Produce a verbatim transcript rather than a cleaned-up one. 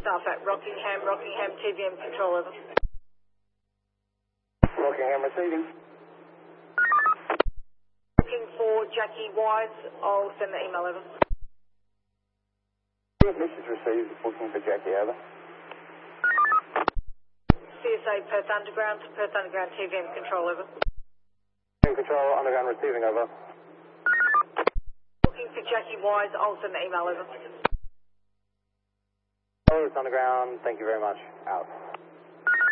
staff at Rockingham, Rockingham, T V M control over. Rockingham receiving. Looking for Jackie Wise, I'll send the email over. Message received, looking for Jackie, over. C S A Perth Underground, Perth Underground T V M control over. In control, underground receiving, over. Looking for Jackie Wise, I'll send the email over. Oh, it's underground, thank you very much, out.